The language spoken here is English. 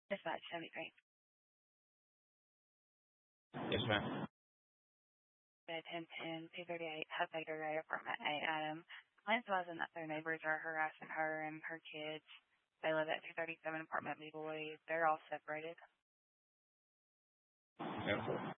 Dispatch 73. Yes, ma'am. Bed 1010 238 Huffaker Ray Apartment 8 Adam. Client's advising that their neighbors are harassing her and her kids. They live at 237 Apartment B Boy. They're all separated. Yeah.